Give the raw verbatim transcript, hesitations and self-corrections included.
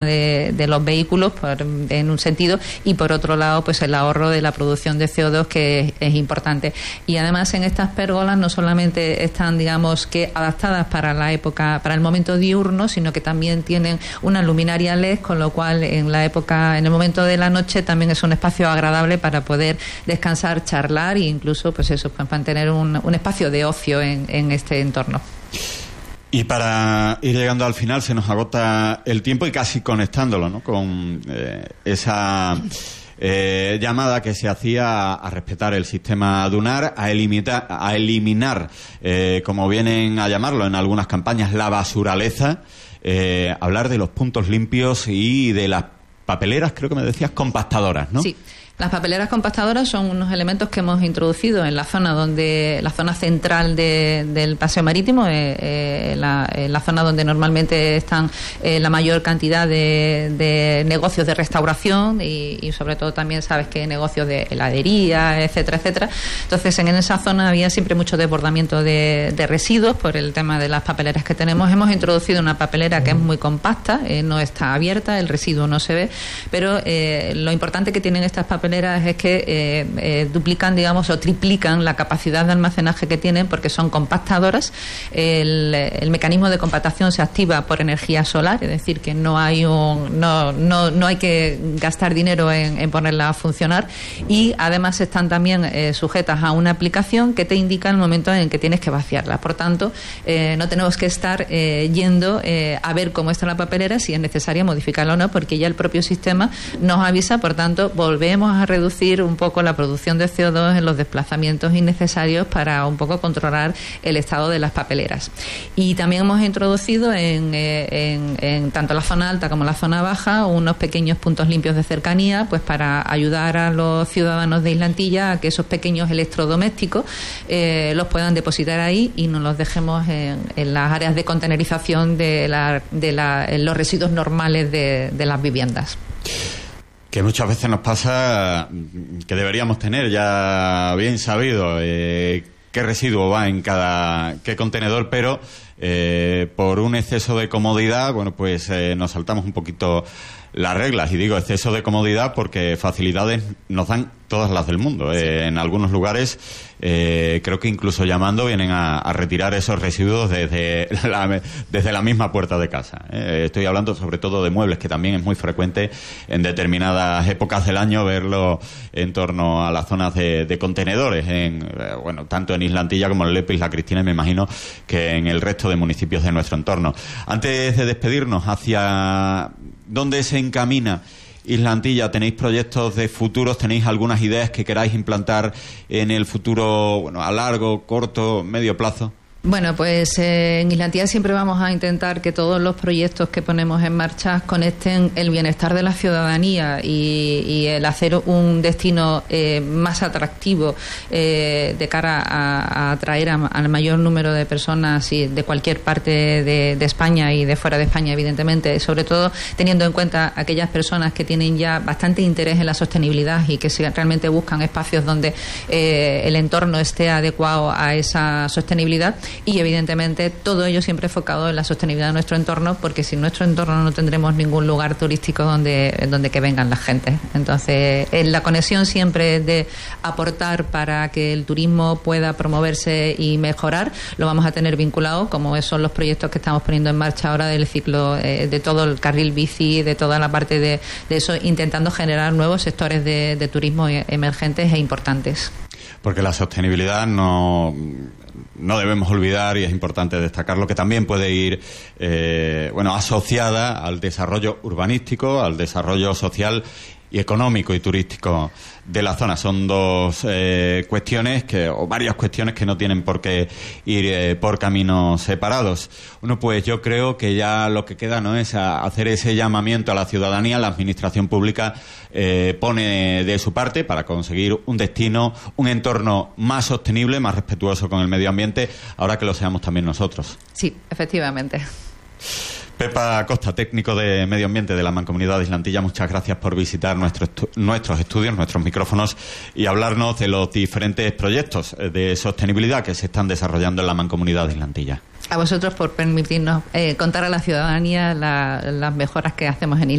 de, de los vehículos por, en un sentido, y por otro lado pues el ahorro de la producción de C O dos, que es, es importante. Y además en estas pérgolas no solamente están, digamos, que adaptadas para la época, para el momento diurno, sino que también tienen una luminaria L E D, con lo cual en la época, en el momento de la noche también es un espacio agradable para poder descansar, charlar e incluso pues eso, pues mantener un, un espacio de ocio en, en este entorno. Y para ir llegando al final, se nos agota el tiempo, y casi conectándolo, ¿no?, con eh, esa eh, llamada que se hacía a respetar el sistema dunar, a eliminar, a eliminar eh, como vienen a llamarlo en algunas campañas, la basuraleza, eh, hablar de los puntos limpios y de las papeleras, creo que me decías, compactadoras, ¿no? Sí. Las papeleras compactadoras son unos elementos que hemos introducido en la zona donde la zona central de, del paseo marítimo, eh, eh, la, eh, la zona donde normalmente están eh, la mayor cantidad de, de negocios de restauración y, y sobre todo también sabes que negocios de heladería, etcétera, etcétera. Entonces en esa zona había siempre mucho desbordamiento de, de residuos por el tema de las papeleras que tenemos. Hemos introducido una papelera que es muy compacta, eh, no está abierta, el residuo no se ve, pero eh, lo importante que tienen estas papeleras es que eh, eh, duplican, digamos, o triplican la capacidad de almacenaje que tienen, porque son compactadoras. El, el mecanismo de compactación se activa por energía solar, es decir, que no hay un, no, no, no hay que gastar dinero en, en ponerla a funcionar, y además están también eh, sujetas a una aplicación que te indica el momento en que tienes que vaciarla. Por tanto, eh, no tenemos que estar eh, yendo eh, a ver cómo está la papelera, si es necesario modificarla o no, porque ya el propio sistema nos avisa. Por tanto, volvemos a a reducir un poco la producción de C O dos en los desplazamientos innecesarios para un poco controlar el estado de las papeleras. Y también hemos introducido en, en, en tanto la zona alta como la zona baja unos pequeños puntos limpios de cercanía, pues para ayudar a los ciudadanos de Isla Antilla a que esos pequeños electrodomésticos eh, los puedan depositar ahí y no los dejemos en, en las áreas de contenerización de, la, de la, los residuos normales de, de las viviendas. Que muchas veces nos pasa que deberíamos tener ya bien sabido eh, qué residuo va en cada qué contenedor, pero eh, por un exceso de comodidad, bueno, pues eh, nos saltamos un poquito las reglas. Y digo exceso de comodidad porque facilidades nos dan todas las del mundo. Sí. Eh, en algunos lugares eh, creo que incluso llamando vienen a, a retirar esos residuos desde la, desde la misma puerta de casa. Eh, estoy hablando sobre todo de muebles, que también es muy frecuente en determinadas épocas del año verlo en torno a las zonas de, de contenedores, en, eh, bueno, tanto en Isla Antilla como en Lepe, Isla Cristina, y me imagino que en el resto de municipios de nuestro entorno. Antes de despedirnos, ¿hacia dónde se encamina Isla Antilla? ¿Tenéis proyectos de futuros? ¿Tenéis algunas ideas que queráis implantar en el futuro, bueno, a largo, corto, medio plazo? Bueno, pues eh, en Isla Antilla siempre vamos a intentar que todos los proyectos que ponemos en marcha conecten el bienestar de la ciudadanía y, y el hacer un destino eh, más atractivo eh, de cara a, a atraer a, al mayor número de personas y de cualquier parte de, de España y de fuera de España, evidentemente, sobre todo teniendo en cuenta aquellas personas que tienen ya bastante interés en la sostenibilidad y que si realmente buscan espacios donde eh, el entorno esté adecuado a esa sostenibilidad. Y evidentemente todo ello siempre enfocado en la sostenibilidad de nuestro entorno, porque sin nuestro entorno no tendremos ningún lugar turístico donde, donde que vengan las gentes. Entonces la conexión siempre es de aportar para que el turismo pueda promoverse y mejorar. Lo vamos a tener vinculado, como son los proyectos que estamos poniendo en marcha ahora del ciclo, eh, de todo el carril bici, de toda la parte de, de eso, intentando generar nuevos sectores de, de turismo emergentes e importantes. Porque la sostenibilidad no... no debemos olvidar, y es importante destacarlo, que también puede ir eh, bueno, asociada al desarrollo urbanístico, al desarrollo social y económico y turístico de la zona. Son dos eh, cuestiones que, o varias cuestiones que no tienen por qué ir eh, por caminos separados. Bueno, pues yo creo que ya lo que queda no es a hacer ese llamamiento a la ciudadanía. La administración pública eh, pone de su parte para conseguir un destino, un entorno más sostenible, más respetuoso con el medio ambiente, ahora que lo seamos también nosotros. Sí, efectivamente. Pepa Costa, técnico de Medio Ambiente de la Mancomunidad de Isla Antilla, muchas gracias por visitar nuestro estu- nuestros estudios, nuestros micrófonos y hablarnos de los diferentes proyectos de sostenibilidad que se están desarrollando en la Mancomunidad de Isla Antilla. A vosotros por permitirnos eh, contar a la ciudadanía la, las mejoras que hacemos en Isla.